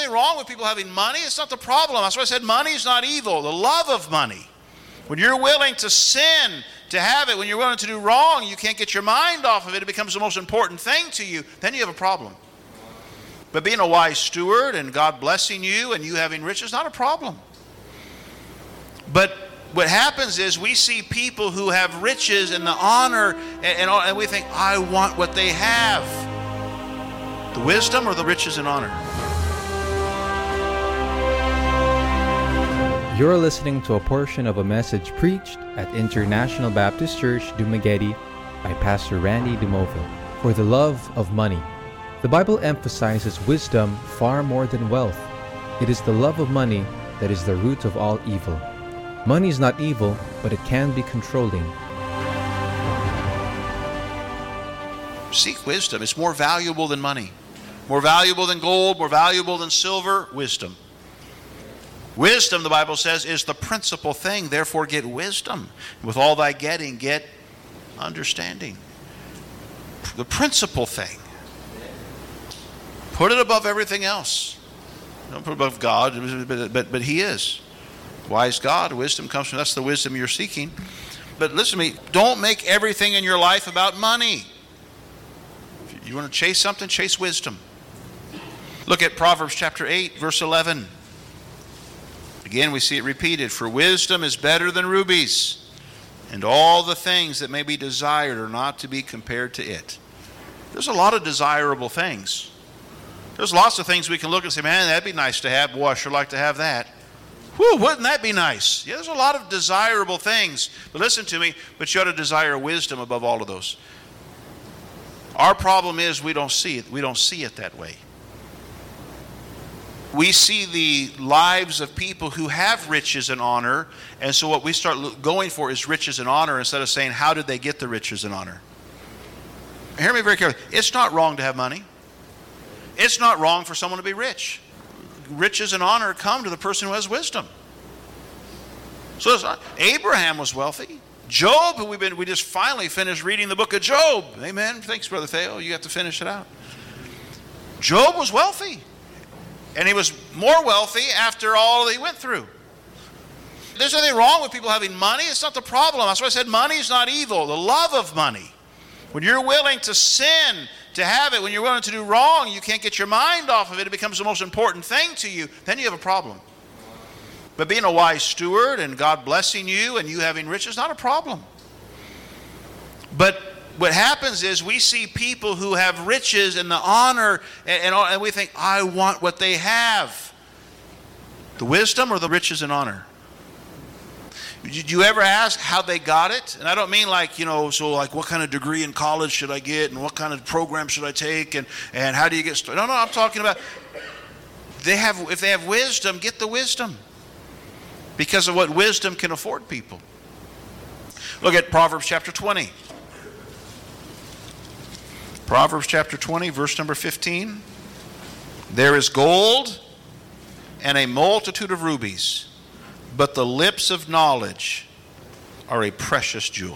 anything wrong with people having money. It's not the problem. That's why I said money is not evil. The love of money. When you're willing to sin, to have it, when you're willing to do wrong, you can't get your mind off of it. It becomes the most important thing to you. Then you have a problem. But being a wise steward and God blessing you and you having riches, not a problem. But what happens is we see people who have riches and the honor and we think, I want what they have. The wisdom or the riches and honor? You're listening to a portion of a message preached at International Baptist Church, Dumaguete by Pastor Randy Dumoville. For the love of money. The Bible emphasizes wisdom far more than wealth. It is the love of money that is the root of all evil. Money is not evil, but it can be controlling. Seek wisdom. It's more valuable than money. More valuable than gold, more valuable than silver, wisdom. Wisdom, the Bible says, is the principal thing. Therefore, get wisdom. With all thy getting, get understanding. The principal thing. Put it above everything else. Don't put it above God, but He is. Wise God, wisdom comes from, that's the wisdom you're seeking. But listen to me, don't make everything in your life about money. If you want to chase something, chase wisdom. Look at Proverbs chapter 8, verse 11. Again, we see it repeated. For wisdom is better than rubies, and all the things that may be desired are not to be compared to it. There's a lot of desirable things. There's lots of things we can look and say, man, that'd be nice to have. Boy, I sure like to have that. Whew, wouldn't that be nice? Yeah, there's a lot of desirable things. But listen to me, but you ought to desire wisdom above all of those. Our problem is we don't see it. We don't see it that way. We see the lives of people who have riches and honor, and so what we start going for is riches and honor instead of saying, how did they get the riches and honor? Hear me very carefully. It's not wrong to have money. It's not wrong for someone to be rich. Riches and honor come to the person who has wisdom. So Abraham was wealthy. Job, who we just finally finished reading the book of Job. Amen. Thanks, Brother Theo. You have to finish it out. Job was wealthy. And he was more wealthy after all that he went through. There's nothing wrong with people having money. It's not the problem. That's why I said money is not evil. The love of money. When you're willing to sin, to have it, when you're willing to do wrong, you can't get your mind off of it. It becomes the most important thing to you. Then you have a problem. But being a wise steward and God blessing you and you having riches, not a problem. But what happens is we see people who have riches and the honor and we think, I want what they have. The wisdom or the riches and honor? Did you ever ask how they got it? And I don't mean like, so like what kind of degree in college should I get and what kind of program should I take and how do you get started? No, I'm talking about if they have wisdom, get the wisdom. Because of what wisdom can afford people. Look at Proverbs chapter 20. Proverbs chapter 20, verse number 15. There is gold and a multitude of rubies, but the lips of knowledge are a precious jewel.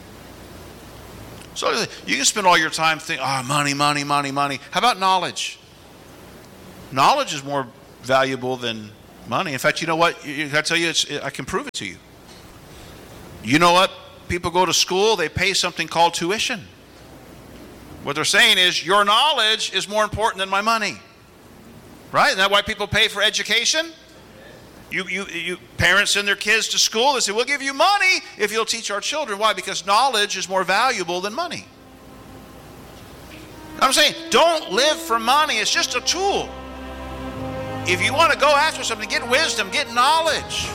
So you can spend all your time thinking, money, money, money, money. How about knowledge? Knowledge is more valuable than money. In fact, you know what? I tell you, I can prove it to you. You know what? People go to school, they pay something called tuition. What they're saying is, your knowledge is more important than my money. Right? Isn't that why people pay for education? You parents send their kids to school, they say, we'll give you money if you'll teach our children. Why? Because knowledge is more valuable than money. I'm saying, don't live for money. It's just a tool. If you want to go after something, get wisdom, get knowledge.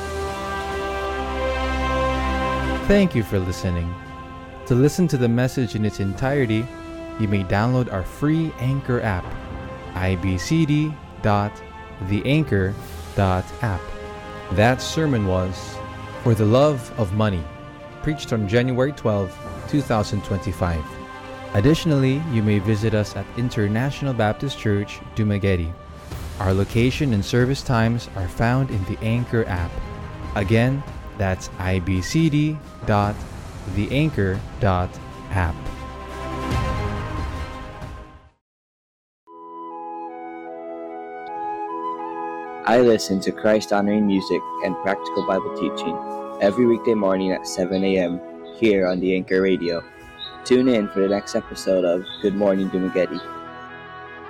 Thank you for listening. To listen to the message in its entirety, you may download our free Anchor app, ibcd.theanchor.app. That sermon was For the Love of Money, preached on January 12, 2025. Additionally, you may visit us at International Baptist Church, Dumaguete. Our location and service times are found in the Anchor app. Again, that's ibcd.theanchor.app. I listen to Christ-honoring music and practical Bible teaching every weekday morning at 7 a.m. here on the Anchor Radio. Tune in for the next episode of Good Morning Dumaguete.